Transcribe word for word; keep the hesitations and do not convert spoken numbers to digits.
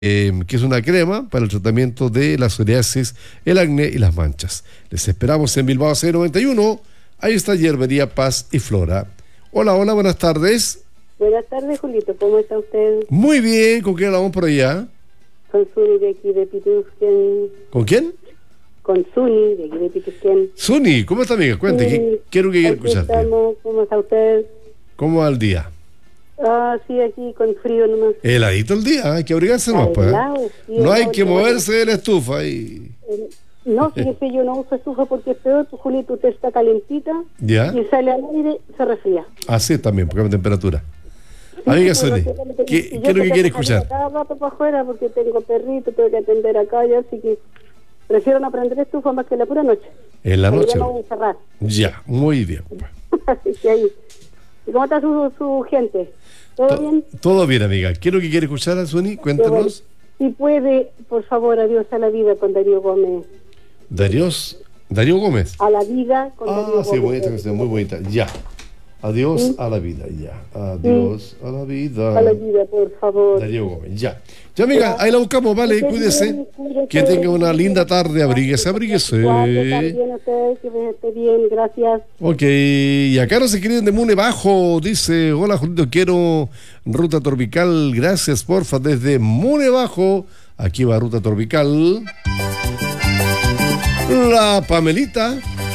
eh, que es una crema para el tratamiento de la psoriasis, el acné y las manchas. Les esperamos en Bilbao C noventa y uno. Ahí está Hierbería Paz y Flora. Hola, hola, buenas tardes. Buenas tardes, Julito. ¿Cómo está usted? Muy bien, ¿con quién hablamos por allá? Con Suni de aquí de Pitusquén. ¿Con quién? Con Suni de aquí de Pitusquén. Suni, ¿cómo está, amiga? Cuente, Sí, ¿qué, quiero que quiere aquí escucharte. estamos. ¿Cómo está usted? ¿Cómo va el día? Ah, sí, aquí con frío nomás. Heladito el día, hay que abrigarse más, pues. Helado, sí, No hay helado, que no, moverse de la estufa y... eh, No, fíjese, yo no uso estufa porque es peor, pues, Julito, usted está calentita ¿Ya? y sale al aire, se resfría. Así también, porque hay temperatura. Amiga Sí, Suni, pues, no sé, ¿qué, y qué yo es lo que tengo quiere salir escuchar? cada rato para afuera porque tengo perrito, tengo que atender acá, ya, así que prefiero no prender estufa más que la pura noche. En la Pero noche. ya me voy a encerrar. Ya, muy bien. Así que ahí. ¿Y cómo está su, su gente? ¿Todo To- bien? Todo bien, amiga. ¿Qué es lo que quiere escuchar, Suni? Qué bueno. Cuéntanos. Si puede, por favor, adiós a la vida con Darío Gómez. Darío, Darío Gómez. A la vida con Darío Ah, Gómez. sí, bonita canción, muy bonita. Ya. Adiós Sí. a la vida, ya. Adiós a la vida. A la vida, por favor. Darío Gómez, ya. Ya, amiga, ahí la buscamos, vale, Que cuídese. bien, cuídese. Que tenga una linda tarde, abríguese, abríguese. Igual, también usted, que esté bien, gracias. Ok, y acá nos escriben de Mune Bajo, dice, hola Julito, quiero Ruta Tropical, gracias porfa, desde Mune Bajo, aquí va Ruta Tropical. La Pamelita.